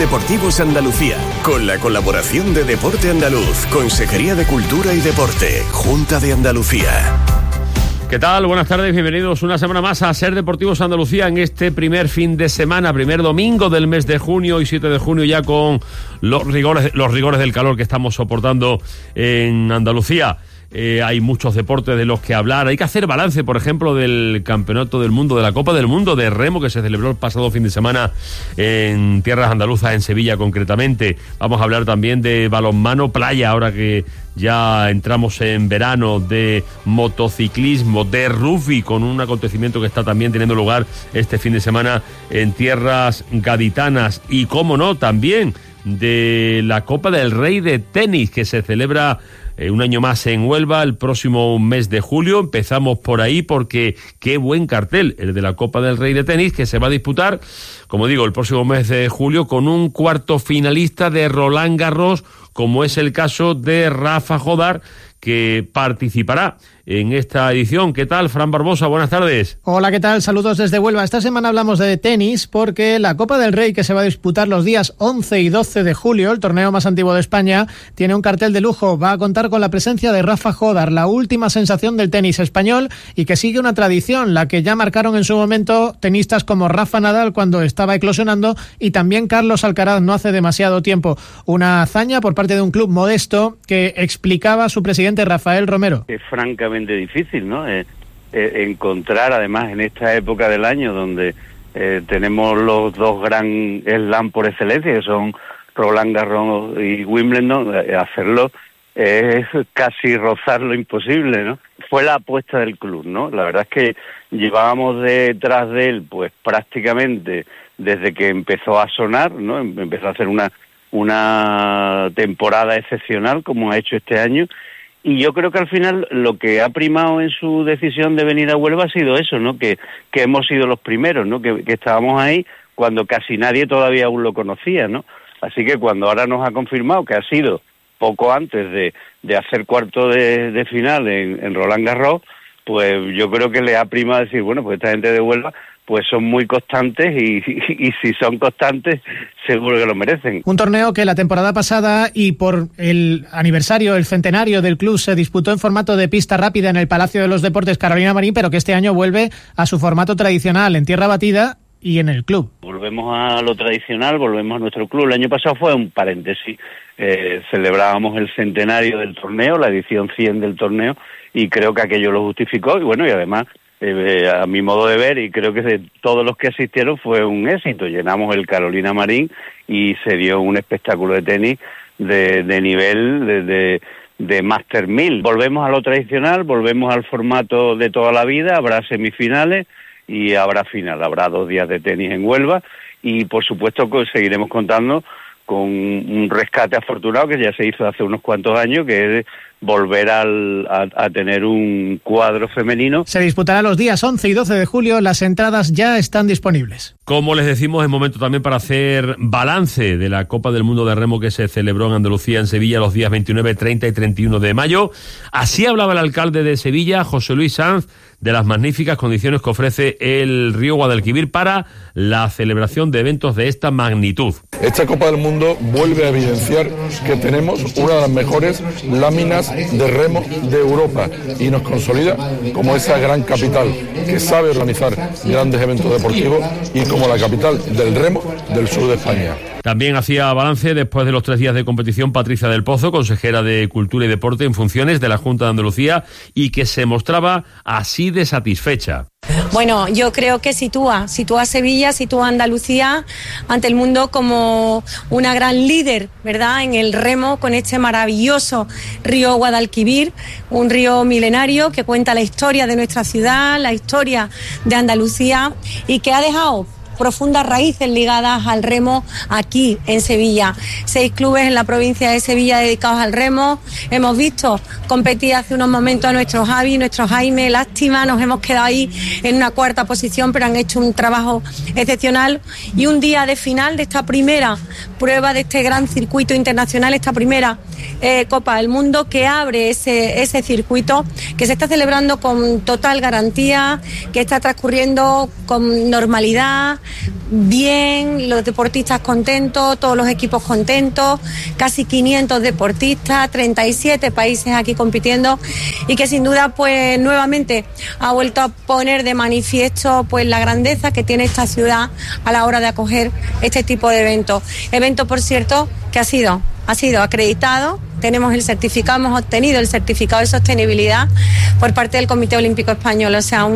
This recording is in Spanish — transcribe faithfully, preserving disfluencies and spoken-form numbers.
Deportivos Andalucía, con la colaboración de Deporte Andaluz, Consejería de Cultura y Deporte, Junta de Andalucía. ¿Qué tal? Buenas tardes, bienvenidos una semana más a Ser Deportivos Andalucía en este primer fin de semana, primer domingo del mes de junio y siete de junio, ya con los rigores, los rigores del calor que estamos soportando en Andalucía. Eh, hay muchos deportes de los que hablar. Hay que hacer balance, por ejemplo, del Campeonato del Mundo, de la Copa del Mundo de Remo, que se celebró el pasado fin de semana en tierras andaluzas, en Sevilla concretamente. Vamos a hablar también de balonmano playa, ahora que ya entramos en verano, de motociclismo, de rugby, con un acontecimiento que está también teniendo lugar este fin de semana en tierras gaditanas. Y, cómo no, también de la Copa del Rey de tenis, que se celebra Eh, un año más en Huelva el próximo mes de julio. Empezamos por ahí porque qué buen cartel el de la Copa del Rey de tenis, que se va a disputar, como digo, el próximo mes de julio, con un cuarto finalista de Roland Garros, como es el caso de Rafa Jodar, que participará en esta edición. ¿Qué tal, Fran Barbosa? Buenas tardes. Hola, ¿qué tal? Saludos desde Huelva. Esta semana hablamos de tenis porque la Copa del Rey, que se va a disputar los días once y doce de julio, el torneo más antiguo de España, tiene un cartel de lujo. Va a contar con la presencia de Rafa Jodar, la última sensación del tenis español, y que sigue una tradición, la que ya marcaron en su momento tenistas como Rafa Nadal cuando estaba eclosionando, y también Carlos Alcaraz no hace demasiado tiempo. Una hazaña por parte de un club modesto que explicaba su presidente Rafael Romero. Es francamente difícil, ¿no? Eh, eh, encontrar, además, en esta época del año donde eh, tenemos los dos gran slam por excelencia, que son Roland Garros y Wimbledon, eh, hacerlo es casi rozar lo imposible, ¿no? Fue la apuesta del club, ¿no? La verdad es que llevábamos detrás de él, pues prácticamente desde que empezó a sonar, ¿no? Empezó a hacer una una temporada excepcional como ha hecho este año. Y yo creo que al final lo que ha primado en su decisión de venir a Huelva ha sido eso, ¿no? Que, que hemos sido los primeros, ¿no? Que, que estábamos ahí cuando casi nadie todavía aún lo conocía, ¿no? Así que cuando ahora nos ha confirmado que ha sido poco antes de, de hacer cuarto de, de final en, en Roland Garros, pues yo creo que le ha primado decir, bueno, pues esta gente de Huelva pues son muy constantes y, y, y si son constantes seguro que lo merecen. Un torneo que la temporada pasada y por el aniversario, el centenario del club, se disputó en formato de pista rápida en el Palacio de los Deportes Carolina Marín, pero que este año vuelve a su formato tradicional, en tierra batida y en el club. Volvemos a lo tradicional, volvemos a nuestro club. El año pasado fue un paréntesis. Eh, celebrábamos el centenario del torneo, la edición cien del torneo, y creo que aquello lo justificó. Y bueno, y además, eh, a mi modo de ver, y creo que de todos los que asistieron, fue un éxito. Llenamos el Carolina Marín y se dio un espectáculo de tenis de, de nivel de, de, de Master mil. Volvemos a lo tradicional, volvemos al formato de toda la vida. Habrá semifinales y habrá final. Habrá dos días de tenis en Huelva y, por supuesto, seguiremos contando con un rescate afortunado que ya se hizo hace unos cuantos años, que es volver al, a, a tener un cuadro femenino. Se disputará los días once y doce de julio, las entradas ya están disponibles. Como les decimos, es momento también para hacer balance de la Copa del Mundo de Remo que se celebró en Andalucía, en Sevilla, los días veintinueve, treinta y treinta y uno de mayo. Así hablaba el alcalde de Sevilla, José Luis Sanz, de las magníficas condiciones que ofrece el río Guadalquivir para la celebración de eventos de esta magnitud. Esta Copa del Mundo vuelve a evidenciar que tenemos una de las mejores láminas de remo de Europa y nos consolida como esa gran capital que sabe organizar grandes eventos deportivos y como la capital del remo del sur de España. También hacía balance después de los tres días de competición Patricia del Pozo, consejera de Cultura y Deporte en funciones de la Junta de Andalucía, y que se mostraba así de satisfecha. Bueno, yo creo que sitúa, sitúa a Sevilla, sitúa a Andalucía ante el mundo como una gran líder, ¿verdad?, en el remo, con este maravilloso río Guadalquivir, un río milenario que cuenta la historia de nuestra ciudad, la historia de Andalucía, y que ha dejado profundas raíces ligadas al remo aquí en Sevilla. Seis clubes en la provincia de Sevilla dedicados al remo. Hemos visto competir hace unos momentos a nuestro Javi, nuestro Jaime. Lástima, nos hemos quedado ahí en una cuarta posición, pero han hecho un trabajo excepcional. Y un día de final de esta primera prueba de este gran circuito internacional, esta primera eh, Copa del Mundo que abre ese, ese circuito, que se está celebrando con total garantía, que está transcurriendo con normalidad, bien, los deportistas contentos, todos los equipos contentos, casi quinientos deportistas, treinta y siete países aquí compitiendo, y que sin duda pues nuevamente ha vuelto a poner de manifiesto pues la grandeza que tiene esta ciudad a la hora de acoger este tipo de eventos. Evento, por cierto, que ha sido, ha sido acreditado. Tenemos el certificado, hemos obtenido el certificado de sostenibilidad por parte del Comité Olímpico Español, o sea, un